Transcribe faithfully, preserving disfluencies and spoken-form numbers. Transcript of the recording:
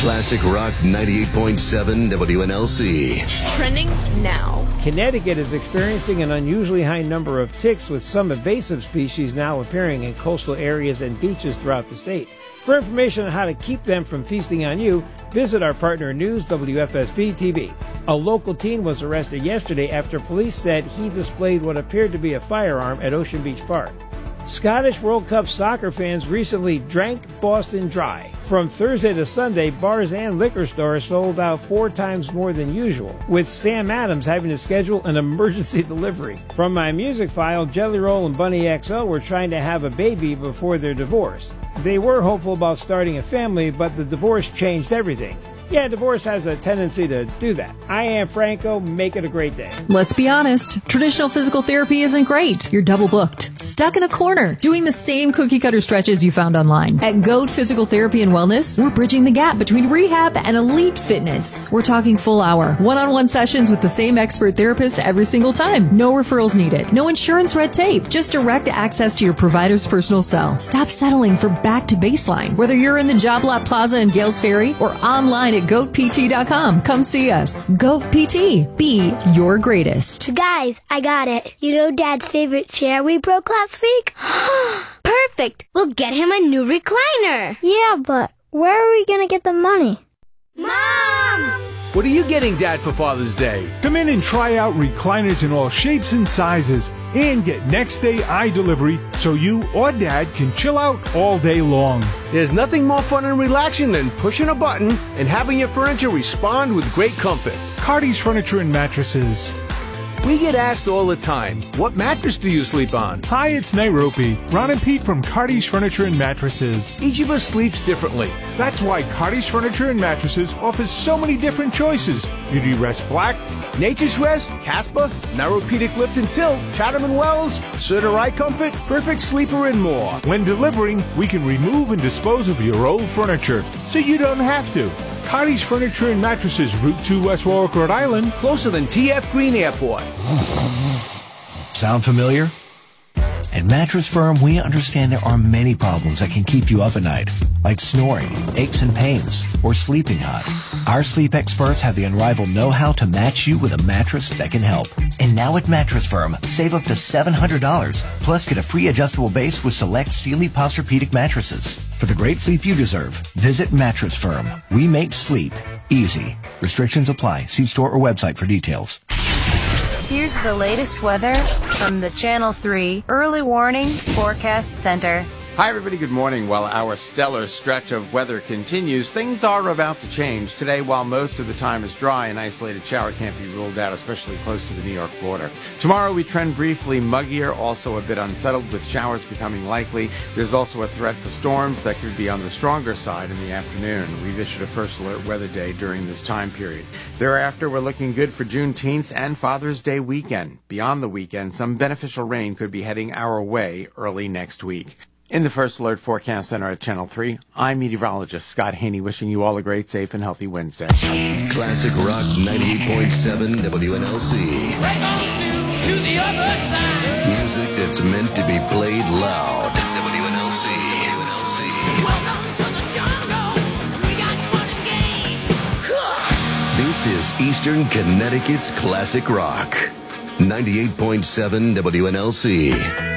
Classic Rock ninety-eight point seven W N L C. Trending now. Connecticut is experiencing an unusually high number of ticks, with some invasive species now appearing in coastal areas and beaches throughout the state. For information on how to keep them from feasting on you, visit our partner news, W F S B T V. A local teen was arrested yesterday after police said he displayed what appeared to be a firearm at Ocean Beach Park. Scottish World Cup soccer fans recently drank Boston dry. From Thursday to Sunday, bars and liquor stores sold out four times more than usual, with Sam Adams having to schedule an emergency delivery. From my music file, Jelly Roll and Bunny X O were trying to have a baby before their divorce. They were hopeful about starting a family, but the divorce changed everything. Yeah, divorce has a tendency to do that. I am Franco. Make it a great day. Let's be honest. Traditional physical therapy isn't great. You're double booked, stuck in a corner, doing the same cookie cutter stretches you found online. At Goat Physical Therapy and Wellness, we're bridging the gap between rehab and elite fitness. We're talking full hour, one-on-one sessions with the same expert therapist every single time. No referrals needed. No insurance red tape. Just direct access to your provider's personal cell. Stop settling for back to baseline. Whether you're in the Job Lot Plaza in Gales Ferry or online at goat p t dot com. Come see us. Goat P T. Be your greatest. Guys, I got it. You know Dad's favorite chair we broke last week? Perfect. We'll get him a new recliner. Yeah, but where are we going to get the money? Mom! What are you getting, Dad, for Father's Day? Come in and try out recliners in all shapes and sizes and get next day eye delivery so you or Dad can chill out all day long. There's nothing more fun and relaxing than pushing a button and having your furniture respond with great comfort. Cardi's Furniture and Mattresses. We get asked all the time, what mattress do you sleep on? Hi, it's Nairobi. Ron and Pete from Cardi's Furniture and Mattresses. Each of us sleeps differently. That's why Cardi's Furniture and Mattresses offers so many different choices. Beauty Rest Black, Nature's Rest, Casper, Neuropedic Lift and Tilt, Chatham and Wells, Serta Eye Comfort, Perfect Sleeper, and more. When delivering, we can remove and dispose of your old furniture, so you don't have to. Cardi's Furniture and Mattresses, Route two, West Warwick, Rhode Island. Closer than T F Green Airport. Sound familiar? At Mattress Firm, we understand there are many problems that can keep you up at night, like snoring, aches and pains, or sleeping hot. Our sleep experts have the unrivaled know-how to match you with a mattress that can help. And now at Mattress Firm, save up to seven hundred dollars, plus get a free adjustable base with select Sealy Posturepedic mattresses. For the great sleep you deserve, visit Mattress Firm. We make sleep easy. Restrictions apply. See store or website for details. Here's the latest weather from the Channel three Early Warning Forecast Center. Hi, everybody. Good morning. While our stellar stretch of weather continues, things are about to change. Today, while most of the time is dry, an isolated shower can't be ruled out, especially close to the New York border. Tomorrow, we trend briefly muggier, also a bit unsettled, with showers becoming likely. There's also a threat for storms that could be on the stronger side in the afternoon. We've issued a first alert weather day during this time period. Thereafter, we're looking good for Juneteenth and Father's Day weekend. Beyond the weekend, some beneficial rain could be heading our way early next week. In the First Alert Forecast Center at Channel three, I'm meteorologist Scott Haney, wishing you all a great, safe, and healthy Wednesday. Classic Rock ninety-eight point seven W N L C. Break on through to the other side. Music that's meant to be played loud. W N L C. W N L C. Welcome to the jungle. We got fun and games. This is Eastern Connecticut's Classic Rock. ninety-eight point seven W N L C.